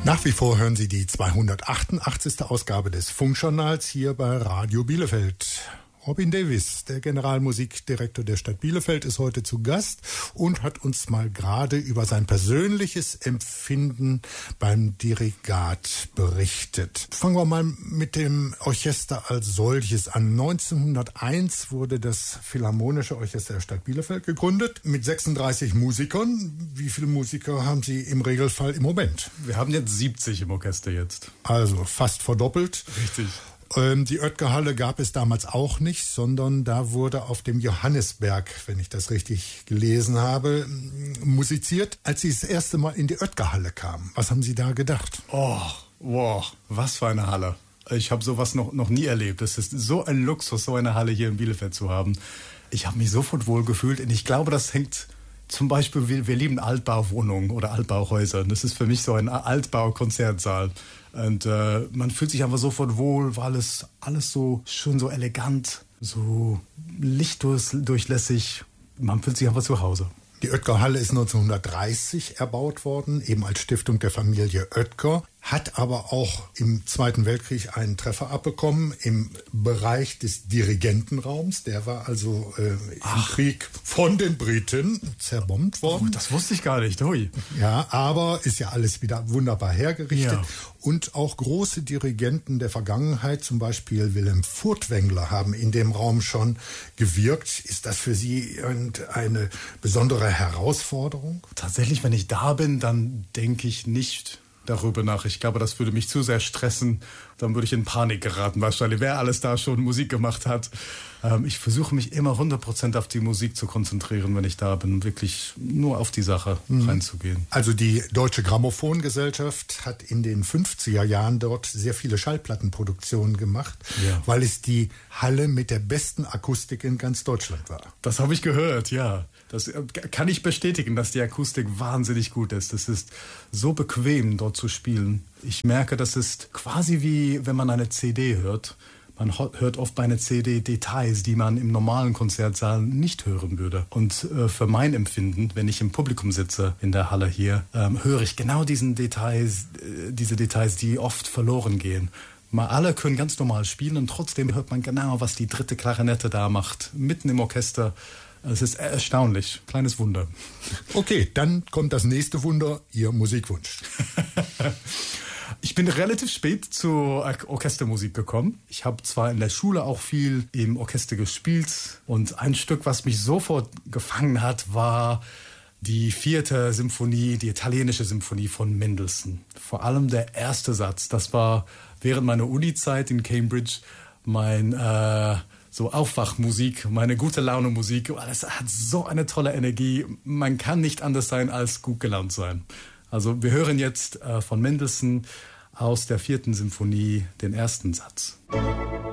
Nach wie vor hören Sie die 288. Ausgabe des Funkjournals hier bei Radio Bielefeld. Robin Davis, der Generalmusikdirektor der Stadt Bielefeld, ist heute zu Gast und hat uns mal gerade über sein persönliches Empfinden beim Dirigat berichtet. Fangen wir mal mit dem Orchester als solches an. 1901 wurde das Philharmonische Orchester der Stadt Bielefeld gegründet mit 36 Musikern. Wie viele Musiker haben Sie im Regelfall im Moment? Wir haben jetzt 70 im Orchester jetzt. Also fast verdoppelt. Richtig. Die Oetker-Halle gab es damals auch nicht, sondern da wurde auf dem Johannisberg, wenn ich das richtig gelesen habe, musiziert. Als Sie das erste Mal in die Oetker-Halle kamen, was haben Sie da gedacht? Oh, wow, was für eine Halle. Ich habe sowas noch nie erlebt. Es ist so ein Luxus, so eine Halle hier in Bielefeld zu haben. Ich habe mich sofort wohl gefühlt und ich glaube, das hängt zum Beispiel, wir lieben Altbauwohnungen oder Altbauhäuser. Das ist für mich so ein Altbau-Konzertsaal. Und man fühlt sich einfach sofort wohl, weil alles so schön, so elegant, so lichtdurchlässig. Man fühlt sich einfach zu Hause. Die Oetker-Halle ist 1930 erbaut worden, eben als Stiftung der Familie Oetker, hat aber auch im Zweiten Weltkrieg einen Treffer abbekommen im Bereich des Dirigentenraums. Der war also im Krieg von den Briten zerbombt worden. Oh, das wusste ich gar nicht. Ui. Ja, aber ist ja alles wieder wunderbar hergerichtet. Ja. Und auch große Dirigenten der Vergangenheit, zum Beispiel Wilhelm Furtwängler, haben in dem Raum schon gewirkt. Ist das für Sie eine besondere Herausforderung? Tatsächlich, wenn ich da bin, dann denke ich nicht darüber nach. Ich glaube, das würde mich zu sehr stressen. Dann würde ich in Panik geraten, wahrscheinlich, wer alles da schon Musik gemacht hat. Ich versuche mich immer 100% auf die Musik zu konzentrieren, wenn ich da bin, wirklich nur auf die Sache reinzugehen. Also die Deutsche Grammophongesellschaft hat in den 50er Jahren dort sehr viele Schallplattenproduktionen gemacht, weil es die Halle mit der besten Akustik in ganz Deutschland war. Das habe ich gehört, ja. Das kann ich bestätigen, dass die Akustik wahnsinnig gut ist. Es ist so bequem, dort zu spielen. Ich merke, das ist quasi wie, wenn man eine CD hört. Man hört oft bei einer CD Details, die man im normalen Konzertsaal nicht hören würde. Und für mein Empfinden, wenn ich im Publikum sitze in der Halle hier, höre ich genau diese Details, die oft verloren gehen. Mal alle können ganz normal spielen und trotzdem hört man genau, was die dritte Klarinette da macht, mitten im Orchester. Es ist erstaunlich. Kleines Wunder. Okay, dann kommt das nächste Wunder, Ihr Musikwunsch. Ich bin relativ spät zur Orchestermusik gekommen. Ich habe zwar in der Schule auch viel im Orchester gespielt und ein Stück, was mich sofort gefangen hat, war die 4. Symphonie, die italienische Symphonie von Mendelssohn. Vor allem der erste Satz. Das war während meiner Uni-Zeit in Cambridge mein so Aufwachmusik, meine gute Laune Musik. Das hat so eine tolle Energie. Man kann nicht anders sein als gut gelaunt sein. Also wir hören jetzt von Mendelssohn aus der 4. Symphonie den ersten Satz.